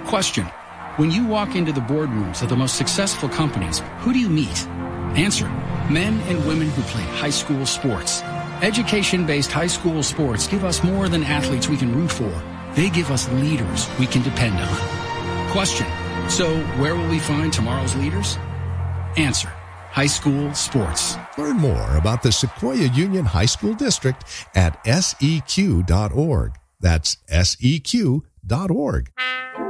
Question. When you walk into the boardrooms of the most successful companies, who do you meet? Answer. Men and women who played high school sports. Education-based high school sports give us more than athletes we can root for. They give us leaders we can depend on. Question. So where will we find tomorrow's leaders? Answer. High school sports. Learn more about the Sequoia Union High School District at seq.org. That's seq.org.